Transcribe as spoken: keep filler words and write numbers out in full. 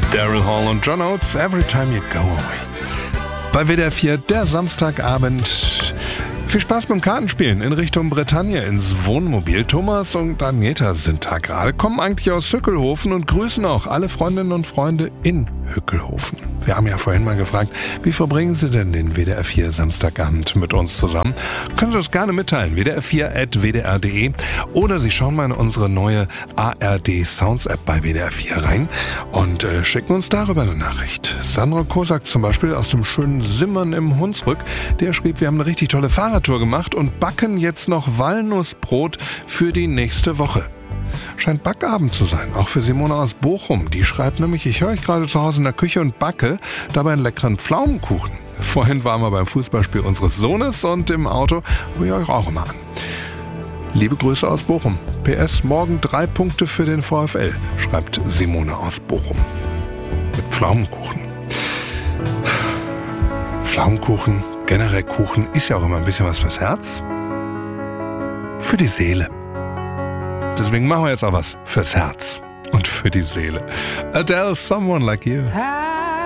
Daryl Hall und John Oates, Every Time You Go Away. Bei W D R vier der Samstagabend. Viel Spaß beim Kartenspielen in Richtung Bretagne ins Wohnmobil. Thomas und Agneta sind da gerade, kommen eigentlich aus Hückelhofen und grüßen auch alle Freundinnen und Freunde in Hückelhofen. Wir haben ja vorhin mal gefragt, wie verbringen Sie denn den W D R vier Samstagabend mit uns zusammen? Können Sie uns gerne mitteilen, w d r vier at w d r punkt d e, oder Sie schauen mal in unsere neue A R D Sounds App bei W D R vier rein und äh, schicken uns darüber eine Nachricht. Sandra Kosak zum Beispiel aus dem schönen Simmern im Hunsrück, der schrieb, wir haben eine richtig tolle Fahrradtour gemacht und backen jetzt noch Walnussbrot für die nächste Woche. Scheint Backabend zu sein, auch für Simone aus Bochum. Die schreibt nämlich, ich höre euch gerade zu Hause in der Küche und backe dabei einen leckeren Pflaumenkuchen. Vorhin waren wir beim Fußballspiel unseres Sohnes und im Auto höre ich euch auch immer an. Liebe Grüße aus Bochum. P S, morgen drei Punkte für den VfL, schreibt Simone aus Bochum. Mit Pflaumenkuchen. Pflaumenkuchen, generell Kuchen, ist ja auch immer ein bisschen was fürs Herz. Für die Seele. Deswegen machen wir jetzt auch was fürs Herz und für die Seele. Adele, Someone Like You.